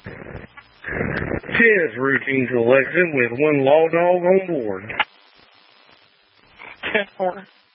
Tis routine selection with one law dog on board. 10-4.